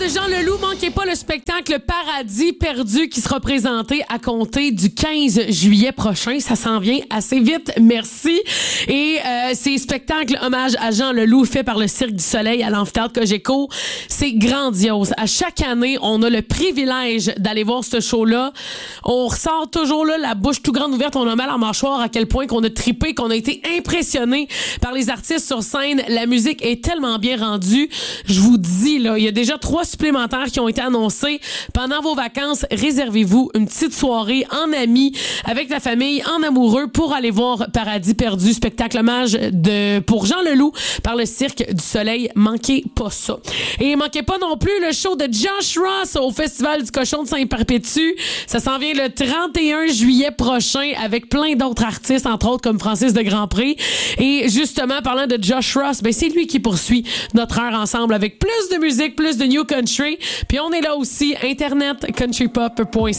de Jean Leloup, manquez pas le spectacle Paradis perdu qui sera présenté à compter du 15 juillet prochain. Ça s'en vient assez vite, merci. Et ces spectacles hommage à Jean Leloup fait par le Cirque du Soleil à l'Amphithéâtre Cogeco, c'est grandiose. À chaque année, on a le privilège d'aller voir ce show-là. On ressort toujours là, la bouche tout grande ouverte, on a mal en mâchoire à quel point qu'on a trippé, qu'on a été impressionné par les artistes sur scène. La musique est tellement bien rendue. Je vous dis, là, il y a déjà 3 supplémentaires qui ont été annoncés. Pendant vos vacances, réservez-vous une petite soirée en amis, avec la famille, en amoureux, pour aller voir Paradis perdu, spectacle hommage pour Jean Leloup par le Cirque du Soleil. Manquez pas ça. Et manquez pas non plus le show de Josh Ross au Festival du Cochon de Saint-Perpétue. Ça s'en vient le 31 juillet prochain avec plein d'autres artistes, entre autres comme Francis de Grandpré. Et justement, parlant de Josh Ross, ben c'est lui qui poursuit notre heure ensemble avec plus de musique, plus de new country. Puis on est là aussi, internet, countrypop.ca.